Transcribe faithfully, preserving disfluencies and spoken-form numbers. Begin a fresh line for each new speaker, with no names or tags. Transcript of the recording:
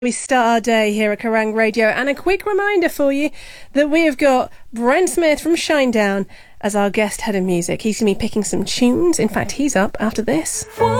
We start our day here at Kerrang Radio, and a quick reminder for you that we have got Brent Smith from Shinedown as our guest head of music. He's going to be picking some tunes. In fact, he's up after this.